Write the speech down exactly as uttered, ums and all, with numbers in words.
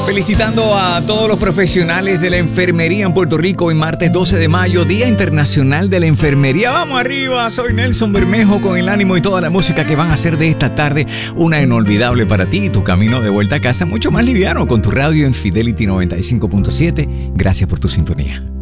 Felicitando a todos los profesionales de la enfermería en Puerto Rico. Hoy martes doce de mayo, Día Internacional de la Enfermería. ¡Vamos arriba! Soy Nelson Bermejo con el ánimo y toda la música que van a hacer de esta tarde una inolvidable para ti y tu camino de vuelta a casa mucho más liviano con tu radio en Fidelity noventa y cinco punto siete. Gracias por tu sintonía.